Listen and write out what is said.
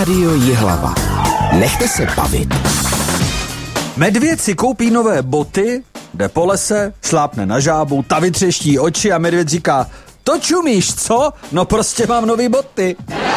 Rádio Jihlava. Nechte se bavit. Medvěd si koupí nové boty, jde po lese, šlápne na žábu, ta vytřeští oči a medvěd říká: to čumíš, co? No prostě mám nový boty.